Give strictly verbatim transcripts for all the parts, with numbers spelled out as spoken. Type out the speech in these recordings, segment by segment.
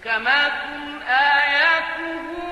محكمات آياته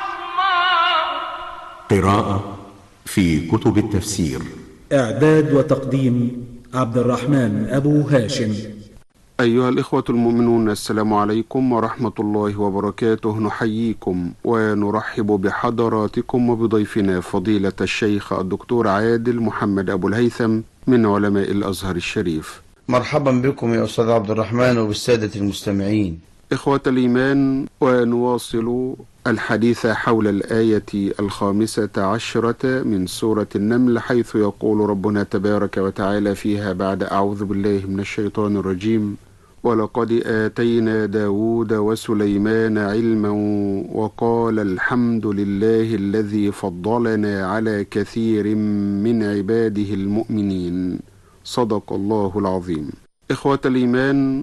عصماء. قراءة في كتب التفسير. إعداد وتقديم عبد الرحمن أبو هاشم. أيها الإخوة المؤمنون، السلام عليكم ورحمة الله وبركاته. نحييكم ونرحب بحضراتكم وبضيفنا فضيلة الشيخ الدكتور عادل محمد أبو الهيثم من علماء الأزهر الشريف. مرحبا بكم يا أستاذ عبد الرحمن وبالسادة المستمعين. إخوة الإيمان، ونواصل الحديث حول الآية الخامسة عشرة من سورة النمل، حيث يقول ربنا تبارك وتعالى فيها بعد أعوذ بالله من الشيطان الرجيم: ولقد آتينا داود وسليمان علما وقال الحمد لله الذي فضلنا على كثير من عباده المؤمنين. صدق الله العظيم. إخوة الإيمان،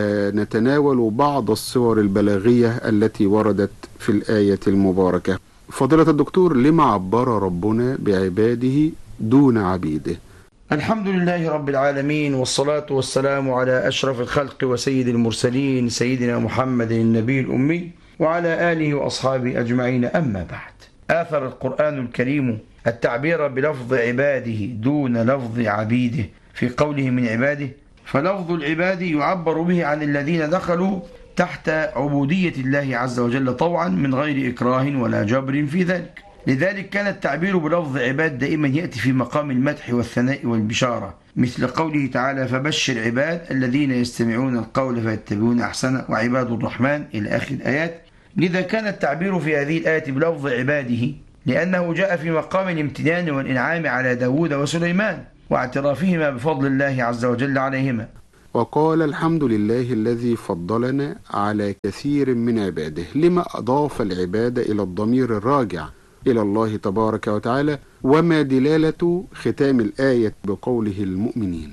ونتناول بعض الصور البلاغية التي وردت في الآية المباركة. فضيلة الدكتور، لما عبر ربنا بعباده دون عبيده؟ الحمد لله رب العالمين، والصلاة والسلام على أشرف الخلق وسيد المرسلين سيدنا محمد النبي الأمي وعلى آله وأصحابه أجمعين. أما بعد، آثر القرآن الكريم التعبير بلفظ عباده دون لفظ عبيده في قوله من عباده، فلفظ العباد يعبر به عن الذين دخلوا تحت عبودية الله عز وجل طوعا من غير إكراه ولا جبر في ذلك. لذلك كان التعبير بلفظ عباد دائما يأتي في مقام المدح والثناء والبشارة، مثل قوله تعالى: فبشر عباد الذين يستمعون القول فيتبعون أحسنه وعباد الرحمن إلى آخر الآيات. لذا كان التعبير في هذه الآية بلفظ عباده لأنه جاء في مقام الامتنان والإنعام على داود وسليمان واعترافهما بفضل الله عز وجل عليهما. وقال الحمد لله الذي فضلنا على كثير من عباده. لما أضاف العبادة إلى الضمير الراجع إلى الله تبارك وتعالى؟ وما دلالة ختام الآية بقوله المؤمنين؟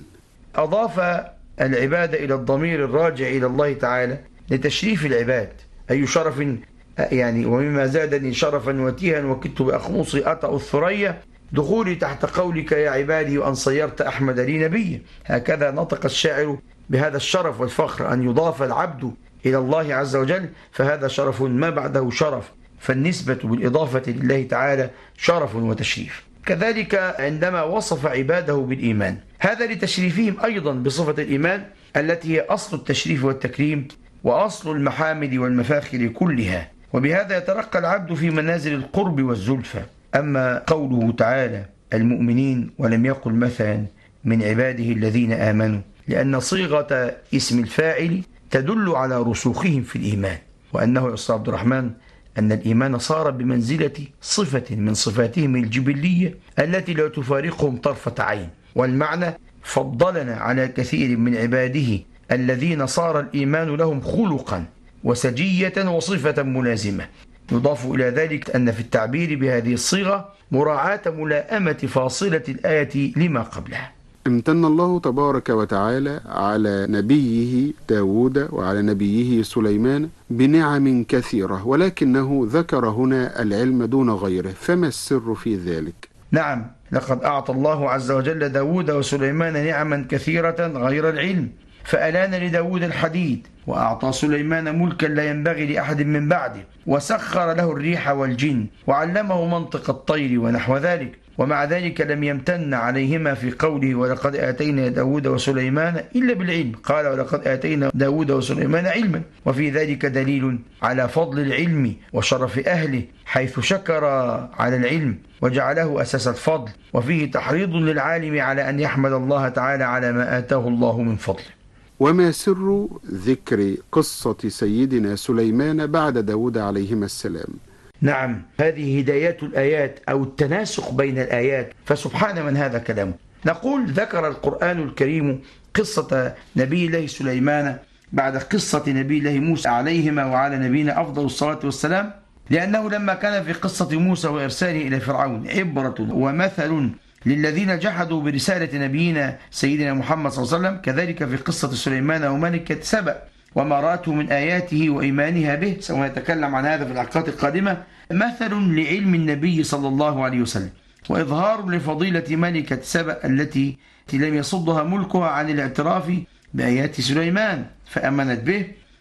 أضاف العبادة إلى الضمير الراجع إلى الله تعالى لتشريف العباد، أي شرف يعني. ومما زادني شرفا وتيها وكدت بأخمصي أطأ الثريا دخولي تحت قولك يا عبادي وأن صيرت أحمد لي نبيا. هكذا نطق الشاعر بهذا الشرف والفخر، أن يضاف العبد إلى الله عز وجل، فهذا شرف ما بعده شرف، فالنسبة بالإضافة لله تعالى شرف وتشريف. كذلك عندما وصف عباده بالإيمان، هذا لتشريفهم أيضا بصفة الإيمان التي هي أصل التشريف والتكريم وأصل المحامد والمفاخر كلها، وبهذا يترقى العبد في منازل القرب والزلفى. أما قوله تعالى المؤمنين ولم يقل مثلا من عباده الذين آمنوا، لأن صيغة اسم الفاعل تدل على رسوخهم في الإيمان، وأنه يا أستاذ عبد الرحمن أن الإيمان صار بمنزلة صفة من صفاتهم الجبلية التي لا تفارقهم طرفة عين. والمعنى فضلنا على كثير من عباده الذين صار الإيمان لهم خلقا وسجية وصفة ملازمة. يضاف إلى ذلك أن في التعبير بهذه الصيغة مراعاة ملائمة فاصلة الآية لما قبلها. امتن الله تبارك وتعالى على نبيه داود وعلى نبيه سليمان بنعم كثيرة، ولكنه ذكر هنا العلم دون غيره، فما السر في ذلك؟ نعم، لقد أعطى الله عز وجل داود وسليمان نعما كثيرة غير العلم، فألان لداود الحديد، وأعطى سليمان ملكا لا ينبغي لأحد من بعده، وسخر له الريح والجن، وعلمه منطق الطير ونحو ذلك. ومع ذلك لم يمتن عليهما في قوله ولقد آتينا داود وسليمان إلا بالعلم، قال ولقد آتينا داود وسليمان علما، وفي ذلك دليل على فضل العلم وشرف أهله، حيث شكر على العلم وجعله أساس الفضل، وفيه تحريض للعالم على أن يحمد الله تعالى على ما آتاه الله من فضله. وما سر ذكر قصة سيدنا سليمان بعد داود عليهما السلام؟ نعم، هذه هدايات الآيات أو التناسق بين الآيات، فسبحان من هذا كلامه. نقول ذكر القرآن الكريم قصة نبي الله سليمان بعد قصة نبي الله موسى عليهما وعلى نبينا أفضل الصلاة والسلام، لأنه لما كان في قصة موسى وإرساله إلى فرعون عبرة ومثل للذين جحدوا برسالة نبينا سيدنا محمد صلى الله عليه وسلم، كذلك في قصة سليمان وملكة سبأ وما رأته من آياته وإيمانها به، سنتكلم عن هذا في الحلقات القادمة، مثل لعلم النبي صلى الله عليه وسلم، وإظهار لفضيلة ملكة سبأ التي لم يصدها ملكها عن الاعتراف بآيات سليمان فأمنت به،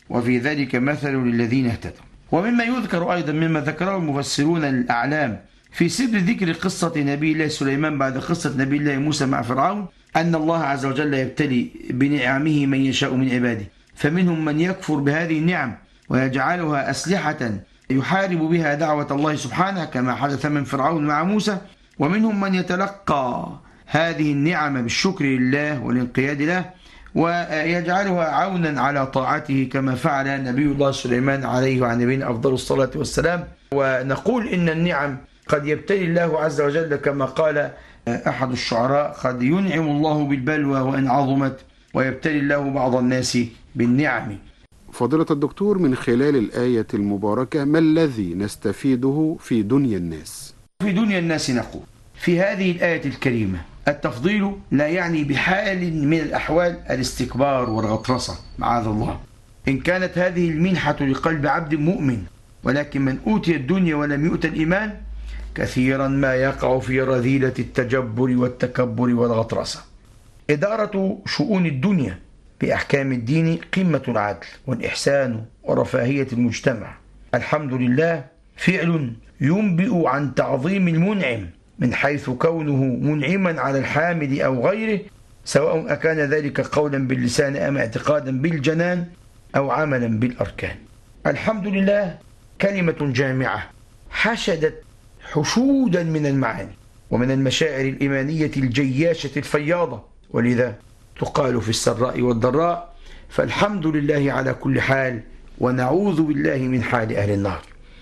وفي ذلك مثل للذين اهتدوا. ومما يذكر أيضا مما ذكره المفسرون الأعلام في سر ذكر قصة نبي الله سليمان بعد قصة نبي الله موسى مع فرعون أن الله عز وجل يبتلي بنعمه من يشاء من عباده، فمنهم من يكفر بهذه النعم ويجعلها أسلحة يحارب بها دعوة الله سبحانه كما حدث من فرعون مع موسى، ومنهم من يتلقى هذه النعم بالشكر لله والانقياد له ويجعلها عونا على طاعته كما فعل نبي الله سليمان عليه وعن نبينا أفضل الصلاة والسلام. ونقول إن النعم قد يبتلي الله عز وجل كما قال أحد الشعراء: قد ينعم الله بالبلوى وإن عظمت ويبتلي الله بعض الناس بالنعم. فضيلة الدكتور، من خلال الآية المباركة ما الذي نستفيده في دنيا الناس؟ في دنيا الناس نقول في هذه الآية الكريمة التفضيل لا يعني بحال من الأحوال الاستكبار والغطرسة معاذ الله، إن كانت هذه المنحة لقلب عبد مؤمن، ولكن من أوتي الدنيا ولم يؤت الإيمان كثيرا ما يقع في رذيلة التجبر والتكبر والغطرسة. إدارة شؤون الدنيا بأحكام الدين قمة العدل والإحسان ورفاهية المجتمع. الحمد لله فعل ينبئ عن تعظيم المنعم من حيث كونه منعما على الحامد أو غيره، سواء أكان ذلك قولا باللسان أم اعتقادا بالجنان أو عملا بالأركان. الحمد لله كلمة جامعة حشدت حشودا من المعاني ومن المشاعر الإيمانية الجياشة الفياضة، ولذا تقال في السراء والضراء فالحمد لله على كل حال ونعوذ بالله من حال أهل النار.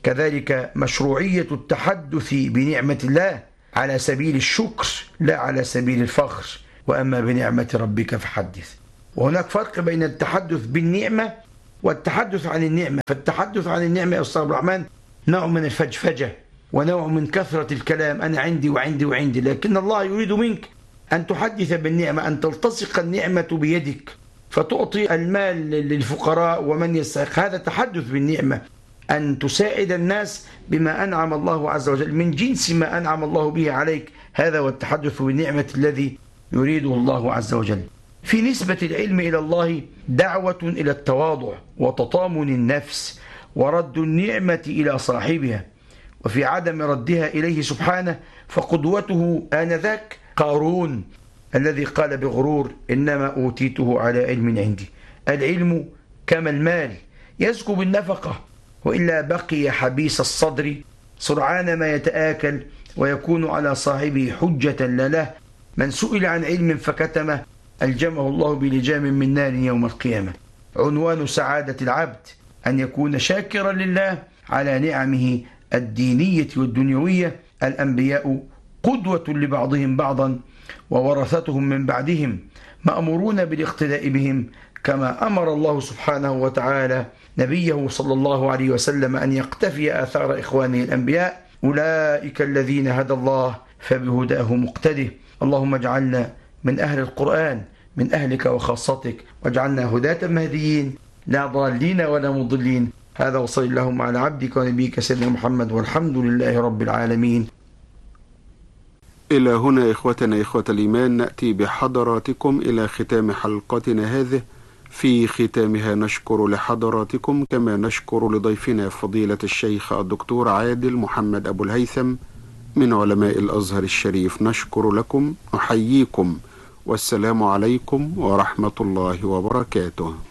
كذلك مشروعية التحدث بنعمة الله على سبيل الشكر لا على سبيل الفخر، وأما بنعمة ربك فحدث. وهناك فرق بين التحدث بالنعمة والتحدث عن النعمة. فالتحدث عن النعمة يا أستاذ الرحمن نوع من الفجفجة ونوع من كثرة الكلام، أنا عندي وعندي وعندي، لكن الله يريد منك أن تحدث بالنعمة، أن تلتصق النعمة بيدك فتعطي المال للفقراء ومن يستحق. هذا تحدث بالنعمة، أن تساعد الناس بما أنعم الله عز وجل من جنس ما أنعم الله به عليك، هذا هو التحدث بالنعمة الذي يريده الله عز وجل. في نسبة العلم إلى الله دعوة إلى التواضع وتطامن النفس ورد النعمة إلى صاحبها، وفي عدم ردها إليه سبحانه فقدوته آنذاك قارون الذي قال بغرور إنما أوتيته على علم عندي. العلم كما المال يزكو بالنفقة، وإلا بقي حبيس الصدر سرعان ما يتآكل ويكون على صاحبه حجة لا له. من سئل عن علم فكتمه ألجمه الله بلجام من نار يوم القيامة. عنوان سعادة العبد أن يكون شاكرا لله على نعمه الدينية والدنيوية. الأنبياء قدوة لبعضهم بعضا وورثتهم من بعدهم مأمورون بالاقتداء بهم، كما أمر الله سبحانه وتعالى نبيه صلى الله عليه وسلم أن يقتفي آثار إخوانه الأنبياء. أولئك الذين هدى الله فبهداه مقتده. اللهم اجعلنا من أهل القرآن، من أهلك وخاصتك، واجعلنا هداة مهديين لا ضالين ولا مضلين. هذا وصلى اللهم على عبدك ونبيك سيدنا محمد والحمد لله رب العالمين. إلى هنا إخوتنا إخوة الإيمان نأتي بحضراتكم إلى ختام حلقتنا هذه. في ختامها نشكر لحضراتكم كما نشكر لضيفنا فضيلة الشيخ الدكتور عادل محمد أبو الهيثم من علماء الأزهر الشريف. نشكر لكم، نحييكم، والسلام عليكم ورحمة الله وبركاته.